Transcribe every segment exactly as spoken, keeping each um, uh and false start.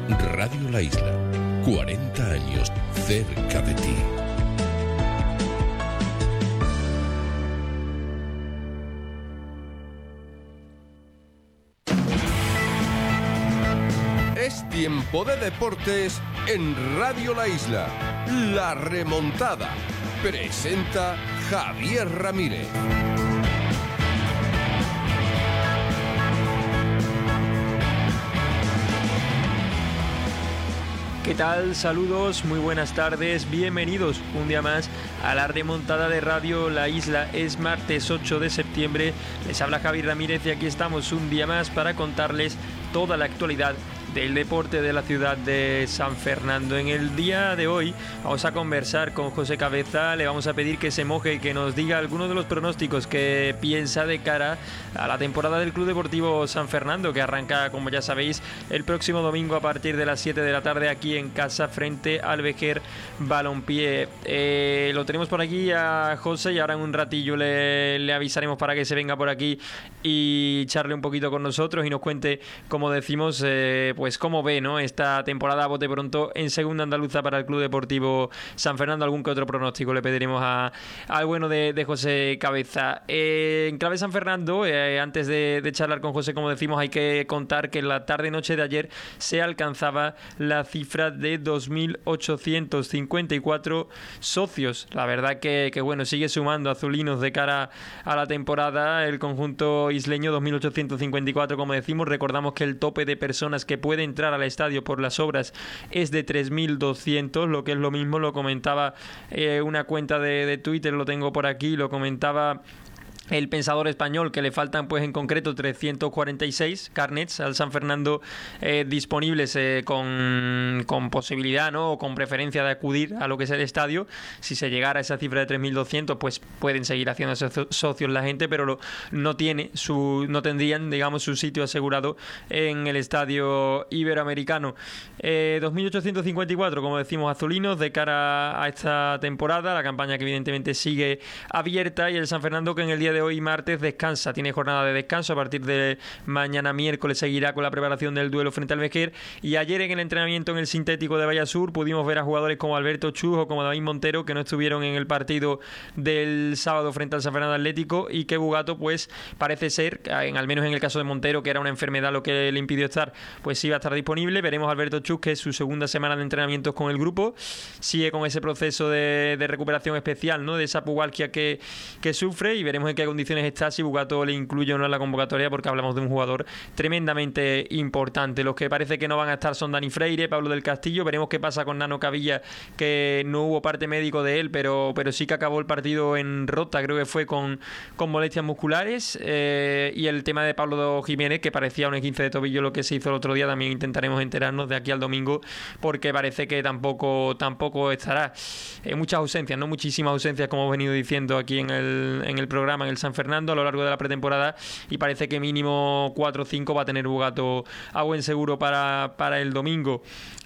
Radio La Isla, cuarenta años cerca de ti. Es tiempo de deportes en Radio La Isla. La remontada. Presenta Javier Ramírez. ¿Qué tal? Saludos, muy buenas tardes, bienvenidos un día más a la remontada de Radio La Isla. Es martes ocho de septiembre, les habla Javier Ramírez y aquí estamos un día más para contarles toda la actualidad del deporte de la ciudad de San Fernando. En el día de hoy vamos a conversar con José Cabeza, le vamos a pedir que se moje y que nos diga algunos de los pronósticos que piensa de cara a la temporada del Club Deportivo San Fernando, que arranca, como ya sabéis, el próximo domingo a partir de las siete de la tarde aquí en casa frente al Vejer Balompié. Eh, lo tenemos por aquí a José y ahora en un ratillo le, le avisaremos para que se venga por aquí y charle un poquito con nosotros y nos cuente, como decimos, eh, pues cómo ve, ¿no?, esta temporada a bote pronto en segunda andaluza para el Club Deportivo San Fernando. Algún que otro pronóstico le pediremos a, al bueno de, de José Cabeza. Eh, en clave San Fernando, eh, antes de, de charlar con José, como decimos, hay que contar que en la tarde-noche de ayer se alcanzaba la cifra de dos mil ochocientos cincuenta y cuatro socios. La verdad que, que bueno, sigue sumando azulinos de cara a la temporada el conjunto isleño. Dos mil ochocientos cincuenta y cuatro, como decimos. Recordamos que el tope de personas que puede entrar al estadio por las obras es de tres mil doscientos, lo que es lo mismo, lo comentaba eh, una cuenta de, de Twitter, lo tengo por aquí, lo comentaba el Pensador Español, que le faltan pues en concreto trescientos cuarenta y seis carnets al San Fernando eh, disponibles eh, con, con posibilidad, ¿no?, o con preferencia de acudir a lo que es el estadio. Si se llegara a esa cifra de tres mil doscientos, pues pueden seguir haciendo socios la gente, pero lo, no tiene su no tendrían, digamos, su sitio asegurado en el estadio iberoamericano. Eh, dos mil ochocientos cincuenta y cuatro, como decimos, azulinos de cara a esta temporada, la campaña que evidentemente sigue abierta, y el San Fernando, que en el día de hoy martes descansa, tiene jornada de descanso. A partir de mañana miércoles seguirá con la preparación del duelo frente al Vejer. Y ayer en el entrenamiento en el sintético de Vallasur pudimos ver a jugadores como Alberto Chus o como David Montero, que no estuvieron en el partido del sábado frente al San Fernando Atlético, y que Bugato pues parece ser, en, al menos en el caso de Montero, que era una enfermedad lo que le impidió estar, pues iba a estar disponible. Veremos a Alberto Chus, que es su segunda semana de entrenamientos con el grupo, sigue con ese proceso de, de recuperación especial, ¿no?, de esa pubalgia que, que sufre, y veremos en qué condiciones está, si Bugato le incluye o no en la convocatoria, porque hablamos de un jugador tremendamente importante. Los que parece que no van a estar son Dani Freire, Pablo del Castillo. Veremos qué pasa con Nano Cavilla, que no hubo parte médico de él, pero, pero sí que acabó el partido en rota, creo que fue con, con molestias musculares. Eh, y el tema de Pablo Jiménez, que parecía un esguince de tobillo lo que se hizo el otro día, también intentaremos enterarnos de aquí al domingo, porque parece que tampoco, tampoco estará. Eh, muchas ausencias, no muchísimas ausencias, como hemos venido diciendo aquí en el, en el programa, en el San Fernando a lo largo de la pretemporada, y parece que mínimo cuatro o cinco va a tener Bugato a buen seguro para, para el domingo.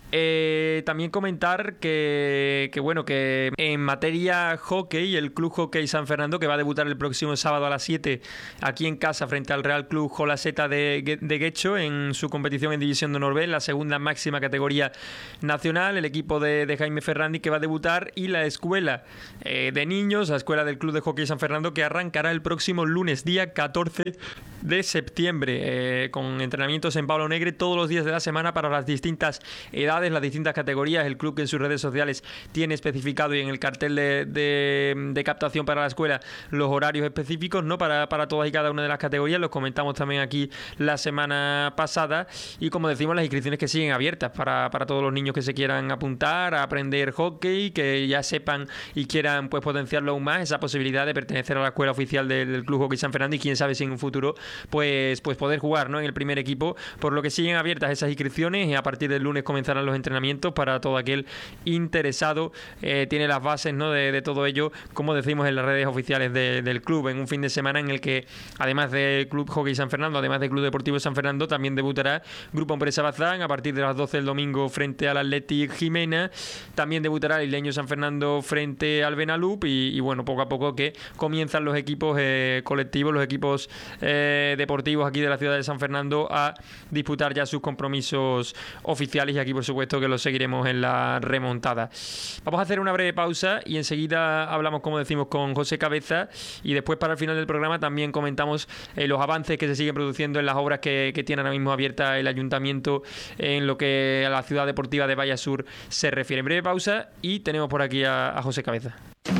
Eh, también comentar que, que bueno que en materia hockey, el Club Hockey San Fernando, que va a debutar el próximo sábado a las siete aquí en casa frente al Real Club Jolaseta de, de Guecho en su competición en División de Honor B, la segunda máxima categoría nacional. El equipo de, de Jaime Ferrandi, que va a debutar, y la escuela eh, de niños, la escuela del Club de Hockey San Fernando, que arrancará el próximo lunes, día catorce de septiembre, eh, con entrenamientos en Pablo Negre todos los días de la semana para las distintas edades, las distintas categorías. El club, que en sus redes sociales tiene especificado, y en el cartel de, de, de captación para la escuela, los horarios específicos, ¿no?, para, para todas y cada una de las categorías. Los comentamos también aquí la semana pasada, y como decimos, las inscripciones que siguen abiertas para, para todos los niños que se quieran apuntar a aprender hockey, que ya sepan y quieran pues potenciarlo aún más, esa posibilidad de pertenecer a la escuela oficial del, del Club Hockey San Fernando, y quién sabe si en un futuro pues, pues poder jugar, ¿no?, en el primer equipo, por lo que siguen abiertas esas inscripciones, y a partir del lunes comenzarán los entrenamientos para todo aquel interesado. Eh, tiene las bases, ¿no?, de, de todo ello, como decimos, en las redes oficiales de, del club, en un fin de semana en el que, además del Club Hockey San Fernando, además del Club Deportivo San Fernando, también debutará Grupo Empresa Bazán a partir de las doce del domingo frente al Athletic Jimena. También debutará el Isleño San Fernando frente al Benalup, y, y bueno, poco a poco que comienzan los equipos eh, colectivos, los equipos eh, clubes deportivos aquí de la ciudad de San Fernando a disputar ya sus compromisos oficiales, y aquí por supuesto que los seguiremos en la remontada. Vamos a hacer una breve pausa y enseguida hablamos, como decimos, con José Cabeza, y después para el final del programa también comentamos eh, los avances que se siguen produciendo en las obras que, que tiene ahora mismo abierta el ayuntamiento en lo que a la ciudad deportiva de Valle Sur se refiere. En breve pausa y tenemos por aquí a, a José Cabeza.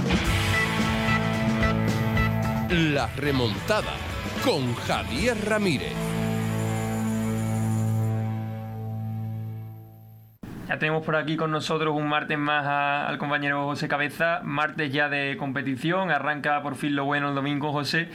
La remontada con Javier Ramírez. Ya tenemos por aquí con nosotros un martes más a, al compañero José Cabeza, martes ya de competición, arranca por fin lo bueno el domingo, José,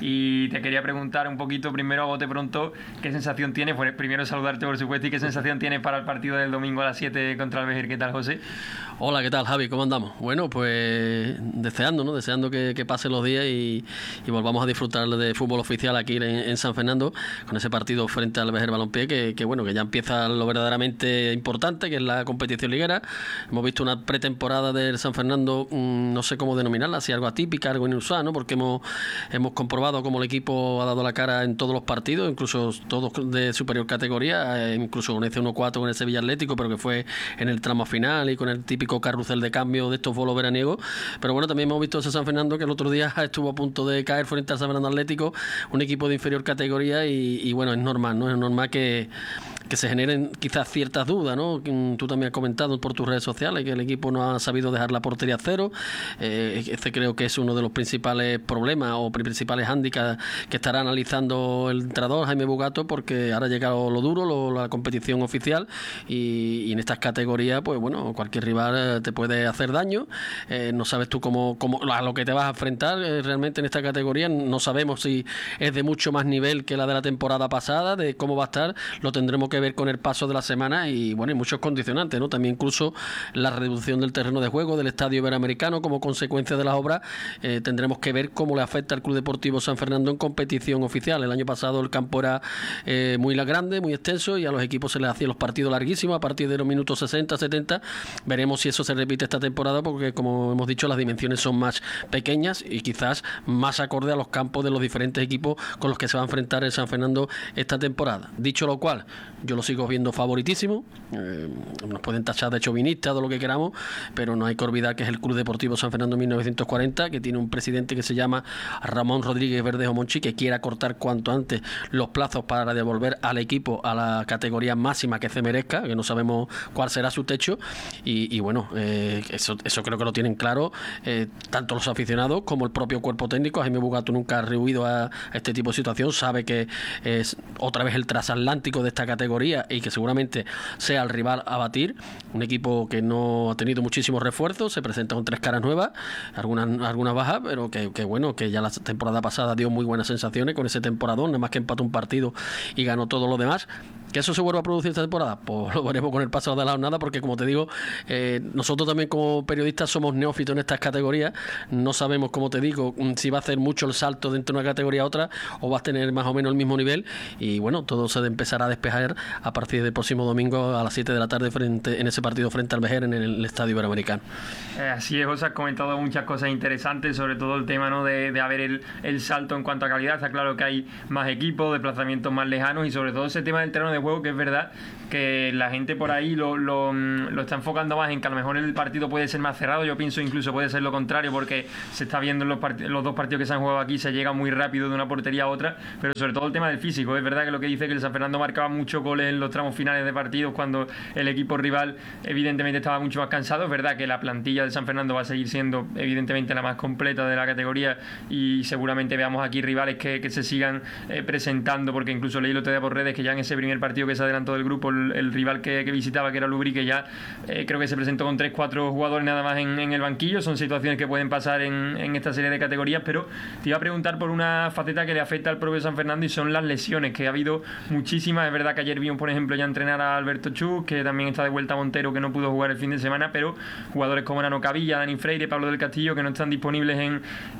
y te quería preguntar un poquito, primero a bote pronto, ¿qué sensación tienes? Pues primero saludarte, por supuesto, y ¿qué sensación tienes para el partido del domingo a las siete contra el Vejer? ¿Qué tal, José? Hola, ¿qué tal, Javi? ¿Cómo andamos? Bueno, pues deseando, ¿no? Deseando que, que pasen los días y, y volvamos a disfrutar de fútbol oficial aquí en, en San Fernando, con ese partido frente al Vejer Balompié, que, que bueno, que ya empieza lo verdaderamente importante, que es la competición liguera. Hemos visto una pretemporada del San Fernando, mmm, no sé cómo denominarla, si algo atípica, algo inusual, ¿no? Porque hemos, hemos comprobado cómo el equipo ha dado la cara en todos los partidos, incluso todos de superior categoría, eh, incluso con ese uno cuatro con el Sevilla Atlético, pero que fue en el tramo final y con el típico carrusel de cambio de estos bolos veraniegos. Pero bueno, también hemos visto ese San Fernando que el otro día estuvo a punto de caer frente al San Fernando Atlético, un equipo de inferior categoría, y, y bueno, es normal, ¿no? Es normal que que se generen quizás ciertas dudas, ¿no? Tú también has comentado por tus redes sociales que el equipo no ha sabido dejar la portería a cero. Eh, este creo que es uno de los principales problemas o principales hándicaps que estará analizando el entrenador Jaime Bugato, porque ahora ha llegado lo duro, lo, la competición oficial, y, y en estas categorías, pues bueno, cualquier rival te puede hacer daño. Eh, no sabes tú cómo, cómo a lo que te vas a enfrentar eh, realmente en esta categoría. No sabemos si es de mucho más nivel que la de la temporada pasada, de cómo va a estar. Lo tendremos que ver con el paso de la semana, y bueno, hay muchos condicionantes, ¿no? También incluso la reducción del terreno de juego del Estadio Iberoamericano como consecuencia de las obras. Eh, tendremos que ver cómo le afecta al Club Deportivo San Fernando en competición oficial. El año pasado el campo era eh, muy grande, muy extenso, y a los equipos se les hacían los partidos larguísimos a partir de los minutos sesenta, setenta. Veremos si eso se repite esta temporada, porque como hemos dicho, las dimensiones son más pequeñas y quizás más acorde a los campos de los diferentes equipos con los que se va a enfrentar el San Fernando esta temporada. Dicho lo cual, yo lo sigo viendo favoritísimo. Eh, nos pueden tachar de chauvinistas, de lo que queramos, pero no hay que olvidar que es el Club Deportivo San Fernando mil novecientos cuarenta, que tiene un presidente que se llama Ramón Rodríguez Verdejo Monchi, que quiere acortar cuanto antes los plazos para devolver al equipo a la categoría máxima que se merezca, que no sabemos cuál será su techo, y, y bueno, eh, eso, eso creo que lo tienen claro eh, tanto los aficionados como el propio cuerpo técnico. Jaime Bugato nunca ha rehuido a, a este tipo de situación, sabe que es otra vez el transatlántico de esta categoría y que seguramente sea el rival a batir. Un equipo que no ha tenido muchísimos refuerzos, se presenta con tres caras nuevas, algunas, algunas bajas, pero que, que bueno, que ya la temporada pasada dio muy buenas sensaciones con ese temporadón, nada más que empató un partido y ganó todo lo demás. ¿Que eso se vuelva a producir esta temporada? Pues lo veremos con el paso de la jornada, porque como te digo, eh, nosotros también como periodistas somos neófitos en estas categorías, no sabemos, como te digo, si va a hacer mucho el salto de una categoría a otra o va a tener más o menos el mismo nivel, y bueno, todo se empezará a despejar a partir del próximo domingo a las siete de la tarde frente en ese partido frente al Vejer en el Estadio Iberoamericano. Eh, así es, José, has comentado muchas cosas interesantes, sobre todo el tema, ¿no?, de, de haber el, el salto en cuanto a calidad. Está claro que hay más equipos, desplazamientos más lejanos, y sobre todo ese tema del terreno de juego, que es verdad que la gente por ahí lo, lo, lo está enfocando más en que a lo mejor el partido puede ser más cerrado. Yo pienso incluso puede ser lo contrario, porque se está viendo en los, part- los dos partidos que se han jugado aquí, se llega muy rápido de una portería a otra, pero sobre todo el tema del físico. Es verdad que lo que dice que el San Fernando marcaba muchos goles en los tramos finales de partidos cuando el equipo rival evidentemente estaba mucho más cansado. Es verdad que la plantilla del San Fernando va a seguir siendo evidentemente la más completa de la categoría, y seguramente veamos aquí rivales que, que se sigan eh, presentando, porque incluso leí lo otro día por redes que ya en ese primer partido que se adelantó del grupo, el, el rival que, que visitaba, que era Lubrique, ya eh, creo que se presentó con tres cuatro jugadores nada más en, en el banquillo. Son situaciones que pueden pasar en, en esta serie de categorías, pero te iba a preguntar por una faceta que le afecta al propio San Fernando, y son las lesiones, que ha habido muchísimas. Es verdad que ayer vimos, por ejemplo, ya entrenar a Alberto Chus, que también está de vuelta a Montero, que no pudo jugar el fin de semana, pero jugadores como Nano Cavilla, Dani Freire, Pablo del Castillo, que no están disponibles en,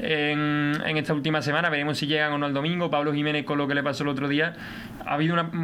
en, en esta última semana. Veremos si llegan o no el domingo. Pablo Jiménez, con lo que le pasó el otro día. Ha habido una, muchísimas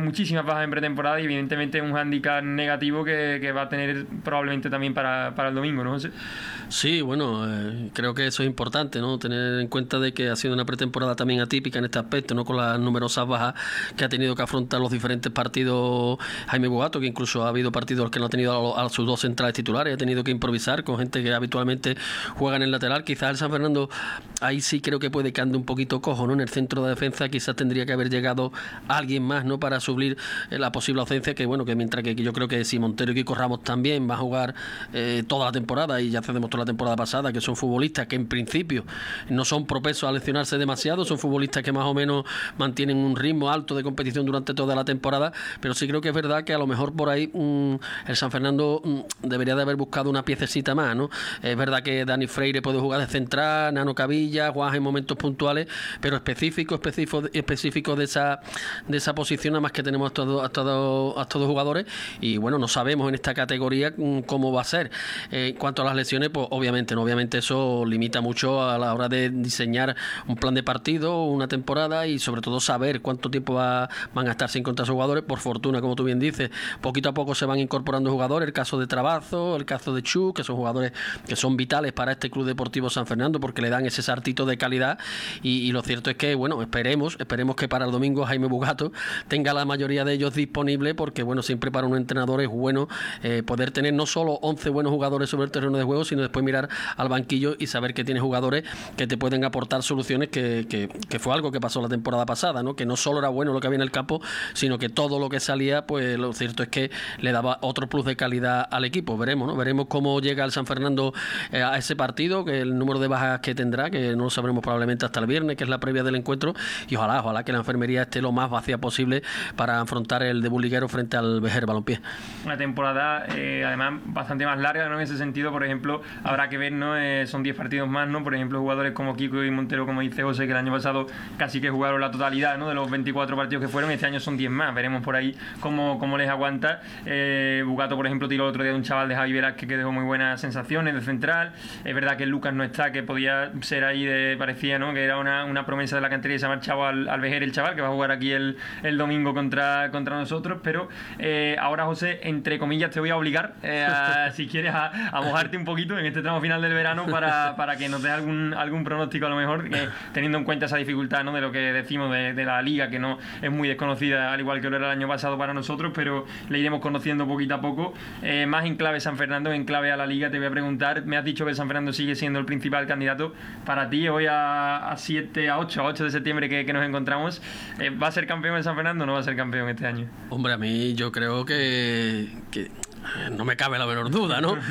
bajas en pretemporada y evidentemente un hándicap negativo que, que va a tener probablemente también para, para el domingo, ¿no, José? Sí, bueno, eh, creo que eso es importante, ¿no? Tener en cuenta de que ha sido una pretemporada también atípica en este aspecto, ¿no? Con las numerosas bajas que ha tenido que afrontar los diferentes partidos Jaime Bogato, que incluso ha habido partidos que no ha tenido a, a sus dos centrales titulares, ha tenido que improvisar con gente que habitualmente juega en el lateral. Quizás el San Fernando ahí sí creo que puede que ande un poquito cojo, ¿no? En el centro de defensa quizás tendría que haber llegado alguien más, ¿no? Para suplir eh, la posible ausencia, que bueno, que mientras que yo creo que si Montero y Kiko Ramos también va a jugar eh, toda la temporada, y ya se demostró la temporada pasada que son futbolistas que en principio no son propensos a lesionarse demasiado, son futbolistas que más o menos mantienen un ritmo alto de competición durante toda la temporada, pero sí creo que es verdad que a lo mejor por ahí mmm, el San Fernando mmm, debería de haber buscado una piececita más, ¿no? Es verdad que Dani Freire puede jugar de central, Nano Cavilla, Juan en momentos puntuales, pero específico, específico, específico de esa de esa posición, nada más que tenemos a todos a todos a todos jugadores, y bueno, no sabemos en esta categoría mmm, cómo va a ser. Eh, en cuanto a las lesiones, pues obviamente, ¿no? Obviamente eso limita mucho a la hora de diseñar un plan de partido, una temporada, y sobre todo saber cuánto tiempo va, van a estar sin contar sus jugadores. Por fortuna, como tú bien dices, poquito a poco se van incorporando jugadores, el caso de Trabazo, el caso de Chu, que son jugadores que son vitales para este Club Deportivo San Fernando porque le dan ese saltito de calidad, y, y lo cierto es que, bueno, esperemos, esperemos que para el domingo Jaime Bogato tenga la mayoría de ellos disponible, porque bueno, siempre para un entrenador es bueno eh, poder tener no solo once buenos jugadores sobre el terreno de juego, sino después mirar al banquillo y saber que tiene jugadores que te pueden aportar soluciones, que, que, que fue algo que pasó la temporada pasada, ¿no? Que no solo era bueno lo que había en el campo, sino que todo lo que salía, pues lo cierto es que le daba otro plus de calidad al equipo. Veremos, ¿no? Veremos cómo llega el San Fernando eh, a ese partido, que el número de bajas que tendrá, que no lo sabremos probablemente hasta el viernes, que es la previa del encuentro, y ojalá, ojalá que la enfermería esté lo más vacía posible para afrontar el debut liguero frente al Vejer Balompié. Una temporada eh, además bastante más larga, ¿no? En ese sentido, por ejemplo, habrá que ver, ¿no? Eh, son diez partidos más, ¿no? Por ejemplo, jugadores como Kiko y Montero, como dice José, que el año pasado casi que jugaron la totalidad, ¿no? De los veinticuatro partidos que fueron, este año son diez más. Veremos por ahí cómo, cómo les aguanta. Eh, Bogato, por ejemplo, tiró el otro día de un chaval de Javi Velázquez que dejó muy buenas sensaciones de central. Es verdad que Lucas no está, que podía ser ahí de, parecía, ¿no? Que era una, una promesa de la cantería, se ha marchado al, al Vejer, el chaval, que va a jugar aquí el, el domingo contra, contra nosotros. Pero eh, ahora, José, entre comillas, te voy a obligar, eh, a, si quieres, a, a mojarte un poquito en este tramo final del verano para, para que nos dé algún, algún pronóstico, a lo mejor, eh, teniendo en cuenta esa dificultad, ¿no? De lo que decimos de, de la liga, que no es muy desconocida, al igual que lo era el año pasado para nosotros, pero le iremos conociendo poquito a poco. Eh, más en clave San Fernando, en clave a la liga, te voy a preguntar, me has dicho que San Fernando sigue siendo el principal candidato para ti hoy a siete, a ocho, a ocho de septiembre que, que nos encontramos. Eh, ¿Va a ser campeón en San Fernando o no va a ser campeón este año? Hombre, a mí yo creo que... que... no me cabe la menor duda, ¿no?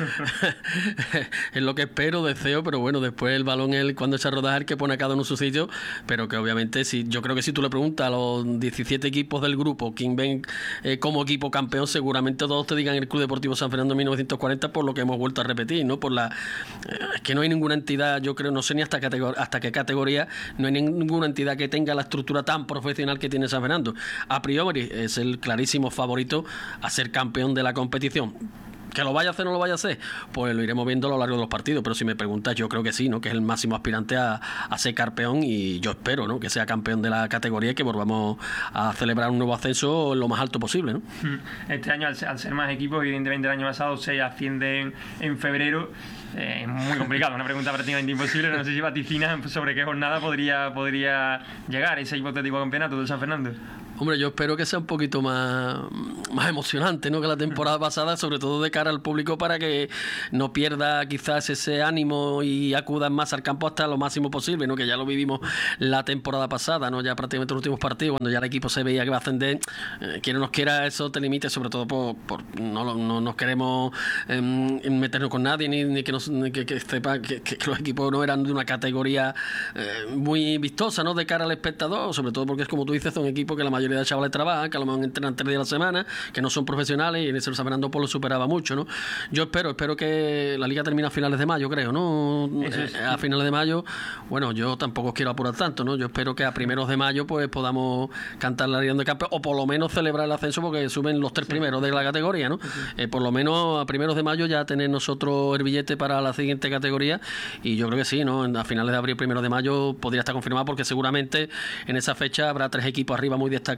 Es lo que espero, deseo, pero bueno, después el balón, el, cuando echa a rodar, el que pone a cada uno en su sitio, pero que obviamente, si, yo creo que si tú le preguntas a los diecisiete equipos del grupo quién ven eh, como equipo campeón, seguramente todos te digan el Club Deportivo San Fernando mil novecientos cuarenta, por lo que hemos vuelto a repetir, ¿no? Por la eh, es que no hay ninguna entidad, yo creo, no sé ni hasta, categor, hasta qué categoría, no hay ninguna entidad que tenga la estructura tan profesional que tiene San Fernando. A priori es el clarísimo favorito a ser campeón de la competición. ¿Que lo vaya a hacer o no lo vaya a hacer? Pues lo iremos viendo a lo largo de los partidos, pero si me preguntas, yo creo que sí, ¿no? Que es el máximo aspirante a, a ser campeón, y yo espero, ¿no? Que sea campeón de la categoría y que volvamos a celebrar un nuevo ascenso lo más alto posible, ¿no? Este año, al, al ser más equipos, evidentemente el año pasado se asciende en febrero. Es eh, muy complicado, una pregunta prácticamente imposible. No sé si vaticinas sobre qué jornada podría, podría llegar ese hipotético campeonato del San Fernando. Hombre, yo espero que sea un poquito más, más emocionante, ¿no? Que la temporada pasada, sobre todo de cara al público, para que no pierda quizás ese ánimo y acudan más al campo hasta lo máximo posible, ¿no? Que ya lo vivimos la temporada pasada, ¿no? Ya prácticamente los últimos partidos, cuando ya el equipo se veía que va a ascender, eh, quiera o nos quiera, eso te limite, sobre todo por, por no, no nos queremos eh, meternos con nadie, ni, ni que nos ni que, que sepa que, que los equipos no eran de una categoría eh, muy vistosa, ¿no? De cara al espectador, sobre todo porque es como tú dices, son equipos que la mayoría de chavales trabajan, que a lo mejor entrenan tres días a la semana, que no son profesionales, y en ese San Fernando pues lo superaba mucho, ¿no? Yo espero, espero que la liga termine a finales de mayo, creo, ¿no? Es. A finales de mayo, bueno, yo tampoco quiero apurar tanto, ¿no? Yo espero que a primeros de mayo pues podamos cantar la liga de campeón, o por lo menos celebrar el ascenso, porque suben los tres sí. primeros de la categoría, ¿no? Sí. Eh, por lo menos a primeros de mayo ya tener nosotros el billete para la siguiente categoría, y yo creo que sí, ¿no? A finales de abril, primeros de mayo podría estar confirmado, porque seguramente en esa fecha habrá tres equipos arriba muy destacados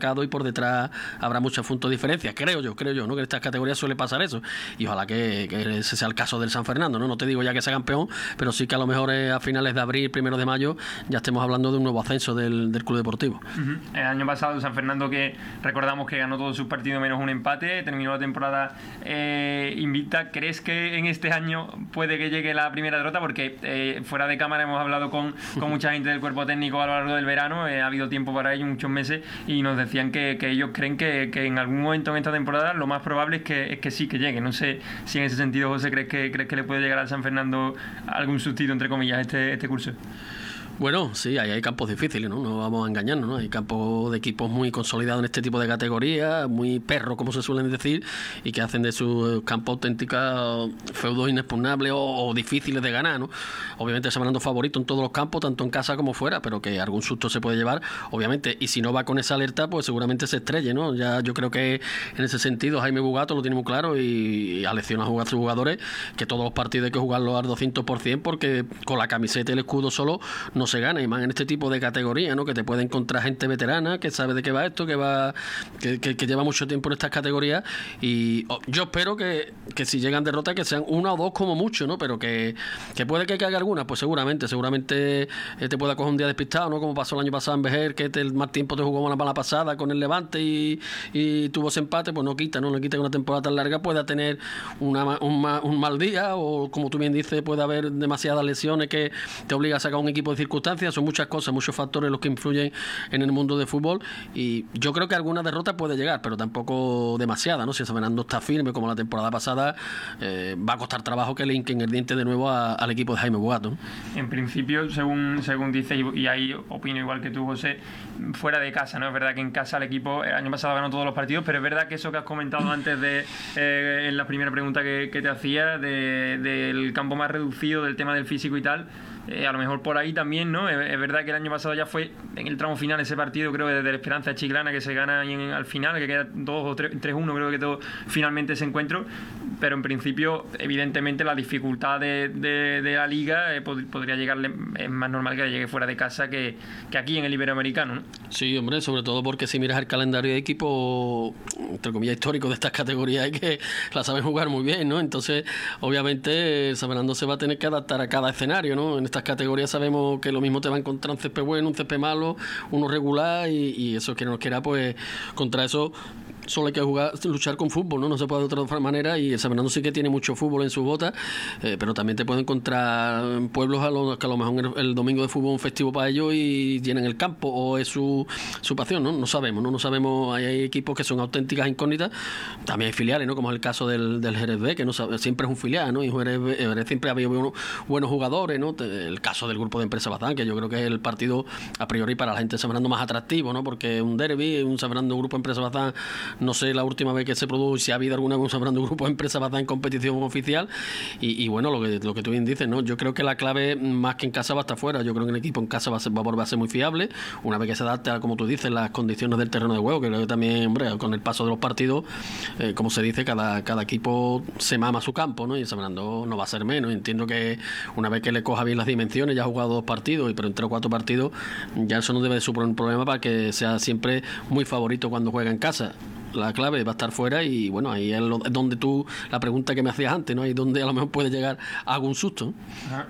destacado y por detrás habrá muchos puntos de diferencia, creo yo, creo yo, ¿no? Que en estas categorías suele pasar eso, y ojalá que, que ese sea el caso del San Fernando, ¿no? No te digo ya que sea campeón, pero sí que a lo mejor eh, a finales de abril, primero de mayo, ya estemos hablando de un nuevo ascenso del, del club deportivo. Uh-huh. El año pasado San Fernando, que recordamos que ganó todos sus partidos menos un empate, terminó la temporada eh, invicta. ¿Crees que en este año puede que llegue la primera derrota? Porque eh, fuera de cámara hemos hablado con, con mucha gente del cuerpo técnico a lo largo del verano, eh, ha habido tiempo para ello, muchos meses, y nos decían que, que ellos creen que, que en algún momento en esta temporada lo más probable es que, es que sí que llegue. No sé si en ese sentido, José, ¿crees que, crees que le puede llegar al San Fernando algún sustituto, entre comillas, este, este curso? Bueno, sí, ahí hay campos difíciles, ¿no? No vamos a engañarnos, ¿no? Hay campos de equipos muy consolidados en este tipo de categorías, muy perros, como se suelen decir, y que hacen de sus campos auténticos feudos inexpugnables o, o difíciles de ganar, ¿no? Obviamente San Fernando favorito en todos los campos, tanto en casa como fuera, pero que algún susto se puede llevar, obviamente, y si no va con esa alerta, pues seguramente se estrelle, ¿no? Ya yo creo que en ese sentido Jaime Bugato lo tiene muy claro y alecciona a jugar a sus jugadores que todos los partidos hay que jugarlos al doscientos por ciento, porque con la camiseta y el escudo solo no se gana, y más en este tipo de categorías, ¿no? Que te puede encontrar gente veterana que sabe de qué va esto, que va que, que, que lleva mucho tiempo en estas categorías, y oh, yo espero que, que si llegan derrotas que sean una o dos como mucho, ¿no? Pero que, que puede que caiga alguna, pues seguramente, seguramente eh, te pueda coger un día despistado, ¿no? Como pasó el año pasado en Vejer, que te, el más tiempo te jugó la mala pasada con el Levante y, y tuvo ese empate, pues no quita, ¿no? No quita que una temporada tan larga pueda tener una, un, un mal día, o como tú bien dices, puede haber demasiadas lesiones que te obliga a sacar un equipo de circunstancias. Son muchas cosas, muchos factores los que influyen en el mundo del fútbol, y yo creo que alguna derrota puede llegar, pero tampoco demasiada, ¿no? Si San Fernando está firme como la temporada pasada, eh, va a costar trabajo que le hinquen el diente de nuevo a, al equipo de Jaime Bugato, ¿no? En principio, según según dice, y, y ahí opino igual que tú, José, fuera de casa, ¿no? Es verdad que en casa el equipo el año pasado ganó todos los partidos, pero es verdad que eso que has comentado antes de eh, en la primera pregunta que, que te hacía, de, del campo más reducido, del tema del físico y tal, Eh, a lo mejor por ahí también, ¿no? Es, es verdad que el año pasado ya fue en el tramo final ese partido, creo, de, de la Esperanza Chiclana, que se gana en, al final, que queda dos o tres uno, creo que todo finalmente ese encuentro, pero en principio, evidentemente, la dificultad de, de, de la liga eh, pod- podría llegarle, es más normal que le llegue fuera de casa que, que aquí en el Iberoamericano, ¿no? Sí, hombre, sobre todo porque si miras el calendario de equipo, entre comillas, histórico de estas categorías, es que la saben jugar muy bien, ¿no? Entonces, obviamente, San Fernando se va a tener que adaptar a cada escenario, ¿no? En estas categorías sabemos que lo mismo te va a encontrar un césped bueno, un césped malo, uno regular, y, y eso que nos quiera, pues contra eso solo hay que jugar, luchar con fútbol, ¿no? No se puede de otra manera, y el San Fernando sí que tiene mucho fútbol en sus botas, eh, pero también te puede encontrar en pueblos a los que a lo mejor el, el domingo de fútbol es un festivo para ellos y tienen el campo, o es su, su pasión, ¿no? No sabemos, ¿no? No sabemos, hay, hay equipos que son auténticas incógnitas, también hay filiales, ¿no? Como es el caso del, del Jerez B, que no sabe, siempre es un filial, ¿no? Y Jerez, B, Jerez siempre ha habido buenos, buenos jugadores, ¿no? El caso del grupo de Empresa Bazán, que yo creo que es el partido a priori para la gente de San Fernando más atractivo, ¿no? Porque un derbi, un San Fernando grupo de Empresa Bazán, no sé la última vez que se produjo, si ha habido alguna vez un San Fernando grupo de Empresa Bazán en competición oficial, y, y bueno, lo que, lo que tú bien dices, ¿no? Yo creo que la clave, más que en casa, va a estar fuera. Yo creo que el equipo en casa va a, ser, va a volver a ser muy fiable, una vez que se adapte a, como tú dices, las condiciones del terreno de juego, que creo que también, hombre, con el paso de los partidos, eh, como se dice, cada, cada equipo se mama su campo, ¿no? Y San Fernando no va a ser menos. Entiendo que una vez que le coja bien las dimensiones, ya ha jugado dos partidos, y pero en tres o cuatro partidos, ya eso no debe de suponer un problema para que sea siempre muy favorito cuando juega en casa. La clave va a estar fuera, y bueno, ahí es lo, donde tú, la pregunta que me hacías antes, ¿no? Ahí donde a lo mejor puede llegar a algún susto. Ajá.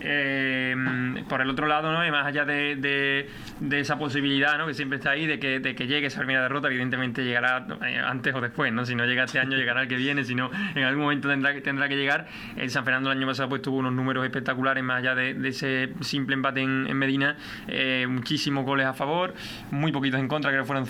Eh, por el otro lado, ¿no? Y más allá de, de, de esa posibilidad, ¿no? Que siempre está ahí de que, de que llegue esa primera derrota, evidentemente llegará antes o después, ¿no? Si no llega este año, llegará el que viene, si no, en algún momento tendrá, tendrá que llegar. El San Fernando el año pasado pues tuvo unos números espectaculares, más allá de, de ese simple empate en, en Medina, eh, muchísimos goles a favor, muy poquitos en contra, creo que fueron